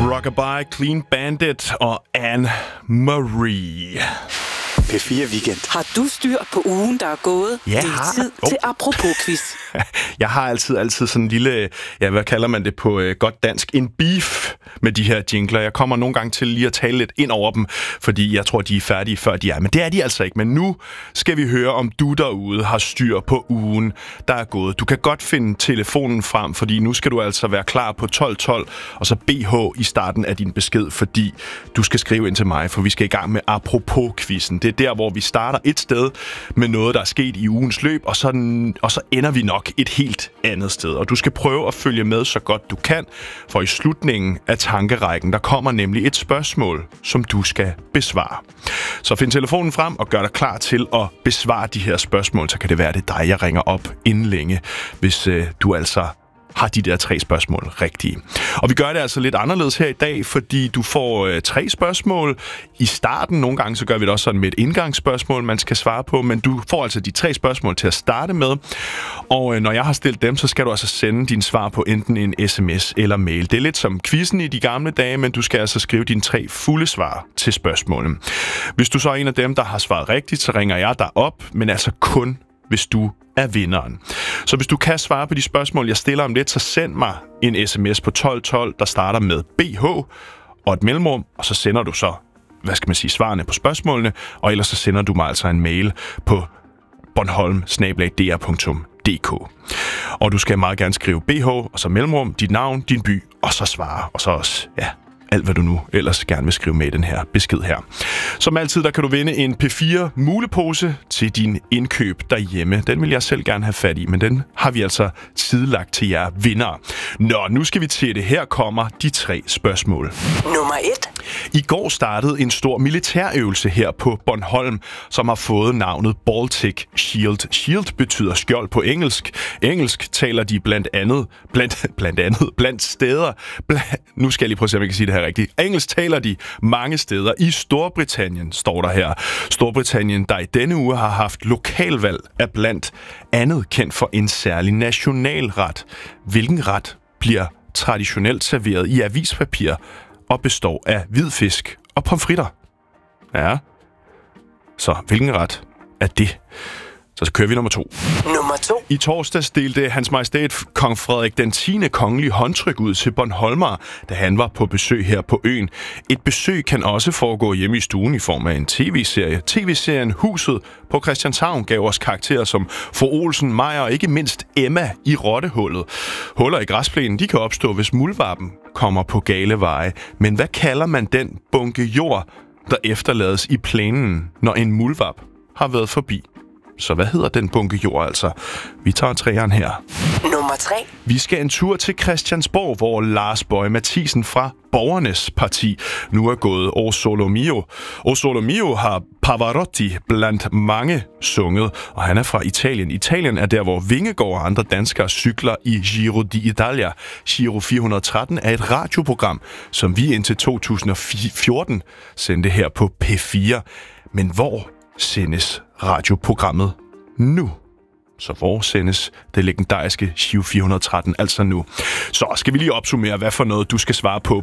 Rockabye, Clean Bandit og Anne Marie. P4 Weekend. Har du styr på ugen, der er gået? Ja, det er tid til apropos-quiz. Jeg har altid sådan en lille, hvad kalder man det på godt dansk, en beef med de her jingler. Jeg kommer nogle gange til lige at tale lidt ind over dem, fordi jeg tror, de er færdige før de er. Men det er de altså ikke. Men nu skal vi høre, om du derude har styr på ugen, der er gået. Du kan godt finde telefonen frem, fordi nu skal du altså være klar på 1212, og så BH i starten af din besked, fordi du skal skrive ind til mig, for vi skal i gang med apropos-quizzen. Det er der, hvor vi starter et sted med noget, der er sket i ugens løb, og så ender vi nok et helt andet sted. Og du skal prøve at følge med så godt du kan, for i slutningen af tankerækken, der kommer nemlig et spørgsmål, som du skal besvare. Så find telefonen frem og gør dig klar til at besvare de her spørgsmål, så kan det være, det er dig, jeg ringer op inden længe, hvis du altså har de der 3 spørgsmål rigtige. Og vi gør det altså lidt anderledes her i dag, fordi du får 3 spørgsmål i starten. Nogle gange så gør vi det også sådan med et indgangsspørgsmål, man skal svare på, men du får altså de 3 spørgsmål til at starte med. Og når jeg har stillet dem, så skal du altså sende din svar på enten en sms eller mail. Det er lidt som quizzen i de gamle dage, men du skal altså skrive dine 3 fulde svar til spørgsmålene. Hvis du så er en af dem, der har svaret rigtigt, så ringer jeg dig op, men altså kun hvis du er vinderen. Så hvis du kan svare på de spørgsmål, jeg stiller om lidt, så send mig en sms på 1212, der starter med BH og et mellemrum, og så sender du så, svarene på spørgsmålene, og ellers så sender du mig altså en mail på bornholm@dr.dk. Og du skal meget gerne skrive BH, og så mellemrum, dit navn, din by, og så svare, og så også, alt hvad du nu ellers gerne vil skrive med i den her besked her. Som altid, der kan du vinde en P4 mulepose til din indkøb derhjemme. Den vil jeg selv gerne have fat i, men den har vi altså tidlagt til jer vindere. Nå, nu skal vi til det. Her kommer de 3 spørgsmål. Nummer 1. I går startede en stor militærøvelse her på Bornholm, som har fået navnet Baltic Shield. Shield betyder skjold på engelsk. Engelsk taler de blandt steder. Nu skal jeg lige prøve at se, om jeg kan sige det her rigtigt. Engelsk taler de mange steder. I Storbritannien står der her. Storbritannien, der i denne uge har haft lokalvalg, er blandt andet kendt for en særlig nationalret. Hvilken ret bliver traditionelt serveret i avispapir og består af hvid fisk og pomfritter? Ja. Så hvilken ret er det? Så kører vi nummer 2. Nummer 2. I torsdags delte Hans Majestæt Kong Frederik den 10. kongelige håndtryk ud til Bornholmer, da han var på besøg her på øen. Et besøg kan også foregå hjemme i stuen i form af en tv-serie. TV-serien Huset på Christianshavn gav os karakterer som fru Olsen, Maja og ikke mindst Emma i rottehullet. Huller i græsplænen, de kan opstå, hvis muldvarpen kommer på gale veje. Men hvad kalder man den bunke jord, der efterlades i plænen, når en muldvarp har været forbi? Så hvad hedder den bunke jord altså? Vi tager 3'eren her. Nummer 3. Vi skal en tur til Christiansborg, hvor Lars Boje Mathiesen fra Borgernes Parti nu er gået O Sole Mio. O Sole Mio har Pavarotti blandt mange sunget, og han er fra Italien. Italien er der, hvor Vingegaard og andre danskere cykler i Giro d'Italia. Giro 413 er et radioprogram, som vi indtil 2014 sendte her på P4. Men hvor sendes radioprogrammet nu? Så hvor sendes det legendariske Giro 413 altså nu? Så skal vi lige opsummere, hvad for noget du skal svare på